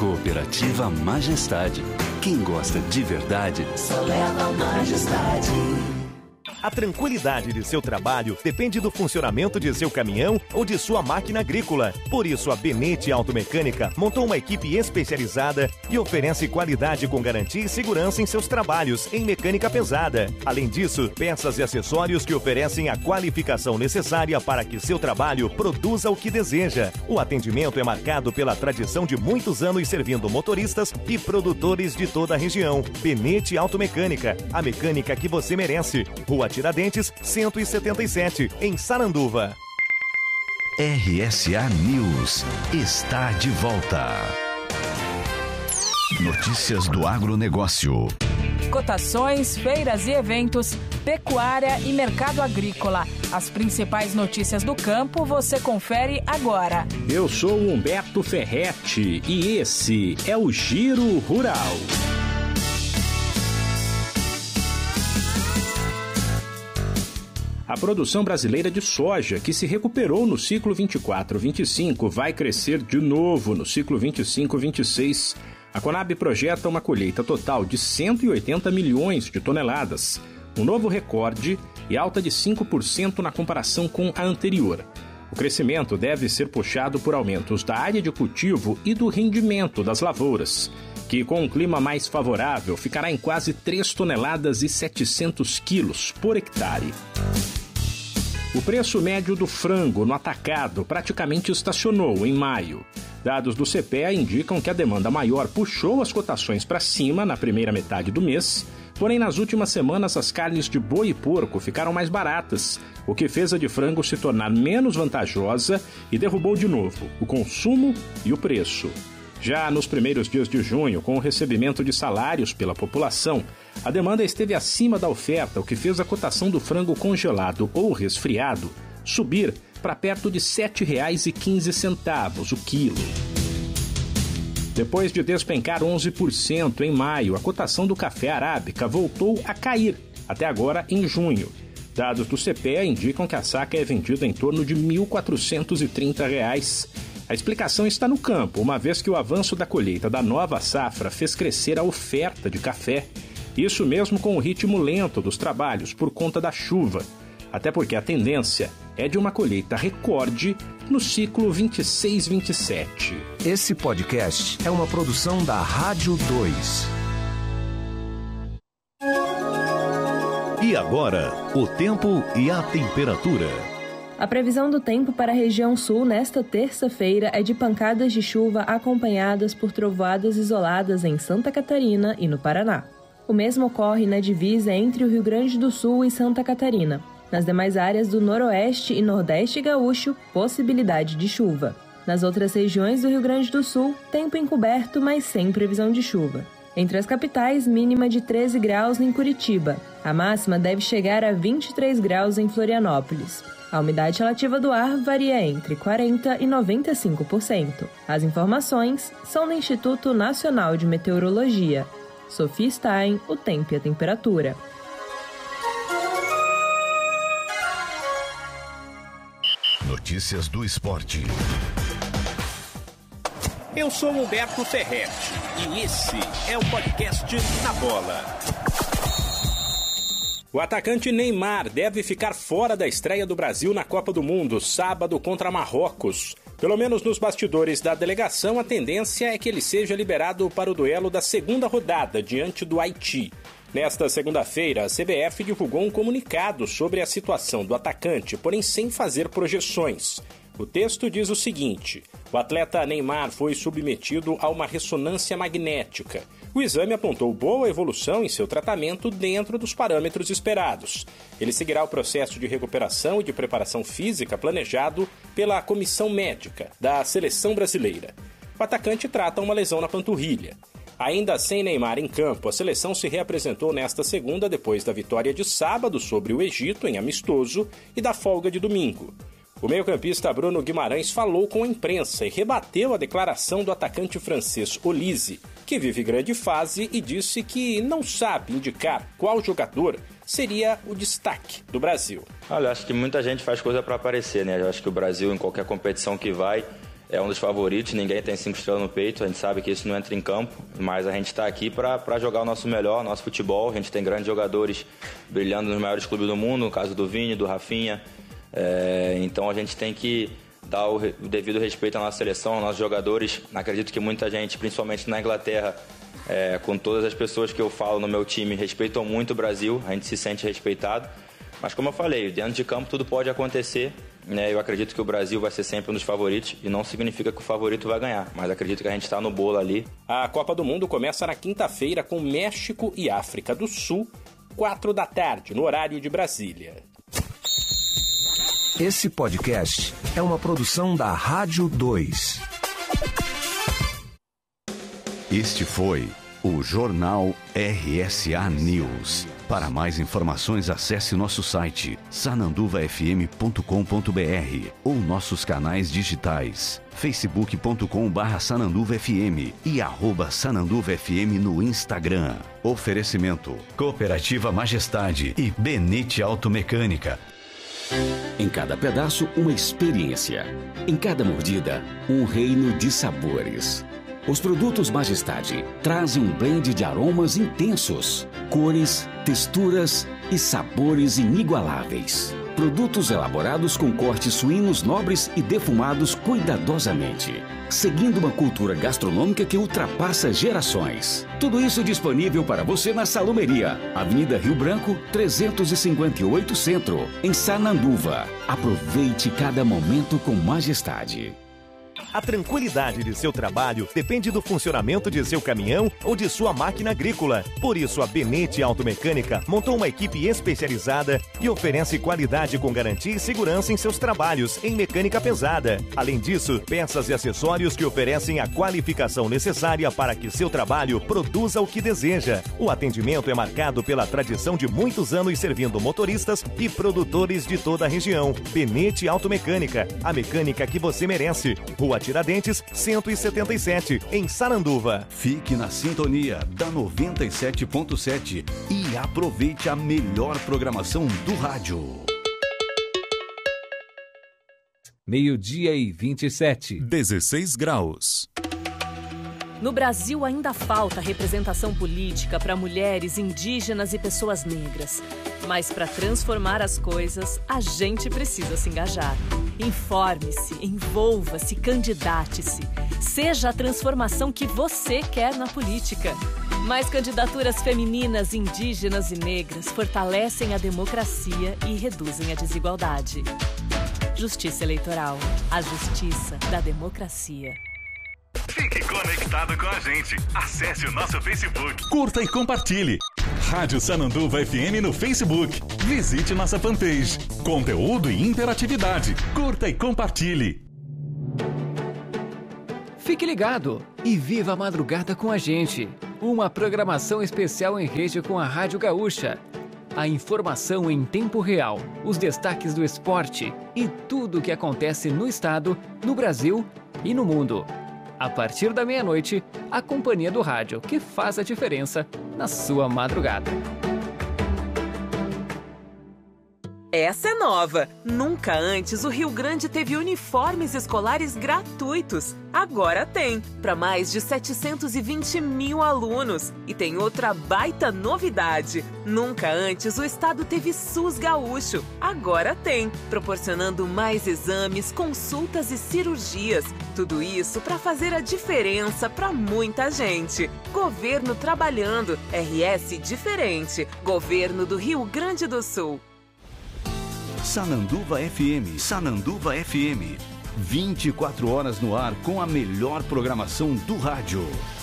Cooperativa Majestade. Quem gosta de verdade, só leva a Majestade. A tranquilidade de seu trabalho depende do funcionamento de seu caminhão ou de sua máquina agrícola. Por isso, a Benete Automecânica montou uma equipe especializada e oferece qualidade com garantia e segurança em seus trabalhos em mecânica pesada. Além disso, peças e acessórios que oferecem a qualificação necessária para que seu trabalho produza o que deseja. O atendimento é marcado pela tradição de muitos anos servindo motoristas e produtores de toda a região. Benete Automecânica, a mecânica que você merece. Rua Tiradentes, 177, em Saranduva. RSA News está de volta. Notícias do agronegócio. Cotações, feiras e eventos, pecuária e mercado agrícola. As principais notícias do campo você confere agora. Eu sou Humberto Ferretti e esse é o Giro Rural. A produção brasileira de soja, que se recuperou no ciclo 24-25, vai crescer de novo no ciclo 25-26. A Conab projeta uma colheita total de 180 milhões de toneladas, um novo recorde e alta de 5% na comparação com a anterior. O crescimento deve ser puxado por aumentos da área de cultivo e do rendimento das lavouras, que com um clima mais favorável ficará em quase 3 toneladas e 700 quilos por hectare. O preço médio do frango no atacado praticamente estacionou em maio. Dados do CPEA indicam que a demanda maior puxou as cotações para cima na primeira metade do mês, porém nas últimas semanas as carnes de boi e porco ficaram mais baratas, o que fez a de frango se tornar menos vantajosa e derrubou de novo o consumo e o preço. Já nos primeiros dias de junho, com o recebimento de salários pela população, a demanda esteve acima da oferta, o que fez a cotação do frango congelado ou resfriado subir para perto de R$ 7,15 o quilo. Depois de despencar 11% em maio, a cotação do café arábica voltou a cair, até agora em junho. Dados do CPEA indicam que a saca é vendida em torno de R$ 1.430. A explicação está no campo, uma vez que o avanço da colheita da nova safra fez crescer a oferta de café. Isso mesmo com o ritmo lento dos trabalhos por conta da chuva. Até porque a tendência é de uma colheita recorde no ciclo 26-27. Esse podcast é uma produção da Rádio 2. E agora, o tempo e a temperatura. A previsão do tempo para a região sul nesta terça-feira é de pancadas de chuva acompanhadas por trovoadas isoladas em Santa Catarina e no Paraná. O mesmo ocorre na divisa entre o Rio Grande do Sul e Santa Catarina. Nas demais áreas do noroeste e nordeste gaúcho, possibilidade de chuva. Nas outras regiões do Rio Grande do Sul, tempo encoberto, mas sem previsão de chuva. Entre as capitais, mínima de 13 graus em Curitiba. A máxima deve chegar a 23 graus em Florianópolis. A umidade relativa do ar varia entre 40% e 95%. As informações são do Instituto Nacional de Meteorologia. Sofia Stein, o tempo e a temperatura. Notícias do esporte. Eu sou Humberto Ferretti e esse é o podcast Na Bola. O atacante Neymar deve ficar fora da estreia do Brasil na Copa do Mundo, sábado contra Marrocos. Pelo menos nos bastidores da delegação, a tendência é que ele seja liberado para o duelo da segunda rodada diante do Haiti. Nesta segunda-feira, a CBF divulgou um comunicado sobre a situação do atacante, porém sem fazer projeções. O texto diz o seguinte: o atleta Neymar foi submetido a uma ressonância magnética. O exame apontou boa evolução em seu tratamento dentro dos parâmetros esperados. Ele seguirá o processo de recuperação e de preparação física planejado pela comissão médica da seleção brasileira. O atacante trata uma lesão na panturrilha. Ainda sem Neymar em campo, a seleção se reapresentou nesta segunda depois da vitória de sábado sobre o Egito em amistoso e da folga de domingo. O meio-campista Bruno Guimarães falou com a imprensa e rebateu a declaração do atacante francês Olise, que vive grande fase e disse que não sabe indicar qual jogador seria o destaque do Brasil. Olha, acho que muita gente faz coisa para aparecer, né? Eu acho que o Brasil, em qualquer competição que vai, é um dos favoritos, ninguém tem 5 estrelas no peito, a gente sabe que isso não entra em campo, mas a gente está aqui para jogar o nosso melhor, nosso futebol. A gente tem grandes jogadores brilhando nos maiores clubes do mundo, no caso do Vini, do Rafinha, então a gente tem que dar o devido respeito à nossa seleção, aos nossos jogadores. Acredito que muita gente, principalmente na Inglaterra, com todas as pessoas que eu falo no meu time, respeitam muito o Brasil, a gente se sente respeitado, mas como eu falei, dentro de campo tudo pode acontecer. Eu acredito que o Brasil vai ser sempre um dos favoritos e não significa que o favorito vai ganhar, mas acredito que a gente está no bolo ali. A Copa do Mundo começa na quinta-feira com México e África do Sul, 4 da tarde, no horário de Brasília. Esse podcast é uma produção da Rádio 2. Este foi o Jornal RSA News. Para mais informações, acesse nosso site sananduvafm.com.br ou nossos canais digitais facebook.com/sananduvafm e @sananduvafm no Instagram. Oferecimento: Cooperativa Majestade e Benete Automecânica. Em cada pedaço, uma experiência. Em cada mordida, um reino de sabores. Os produtos Majestade trazem um blend de aromas intensos, cores, texturas e sabores inigualáveis. Produtos elaborados com cortes suínos nobres e defumados cuidadosamente, seguindo uma cultura gastronômica que ultrapassa gerações. Tudo isso disponível para você na Salumeria, Avenida Rio Branco, 358 Centro, em Sananduva. Aproveite cada momento com Majestade. A tranquilidade de seu trabalho depende do funcionamento de seu caminhão ou de sua máquina agrícola. Por isso, a Benete Automecânica montou uma equipe especializada e oferece qualidade com garantia e segurança em seus trabalhos em mecânica pesada. Além disso, peças e acessórios que oferecem a qualificação necessária para que seu trabalho produza o que deseja. O atendimento é marcado pela tradição de muitos anos servindo motoristas e produtores de toda a região. Benete Automecânica, a mecânica que você merece. Rua Tiradentes, 177, em Sananduva. Fique na sintonia da 97.7 e aproveite a melhor programação do rádio. 12:27. 16 graus. No Brasil ainda falta representação política para mulheres, indígenas e pessoas negras. Mas para transformar as coisas, a gente precisa se engajar. Informe-se, envolva-se, candidate-se. Seja a transformação que você quer na política. Mais candidaturas femininas, indígenas e negras fortalecem a democracia e reduzem a desigualdade. Justiça Eleitoral. A justiça da democracia. Fique conectado com a gente. Acesse o nosso Facebook. Curta e compartilhe. Rádio Sananduva FM no Facebook. Visite nossa fanpage. Conteúdo e interatividade. Curta e compartilhe. Fique ligado e viva a madrugada com a gente. Uma programação especial em rede com a Rádio Gaúcha. A informação em tempo real, os destaques do esporte e tudo o que acontece no estado, no Brasil e no mundo. A partir da meia-noite, a companhia do rádio que faz a diferença na sua madrugada. Essa é nova. Nunca antes o Rio Grande teve uniformes escolares gratuitos. Agora tem, para mais de 720 mil alunos. E tem outra baita novidade. Nunca antes o estado teve SUS Gaúcho. Agora tem, proporcionando mais exames, consultas e cirurgias. Tudo isso para fazer a diferença para muita gente. Governo trabalhando. RS diferente. Governo do Rio Grande do Sul. Sananduva FM, Sananduva FM. 24 horas no ar com a melhor programação do rádio.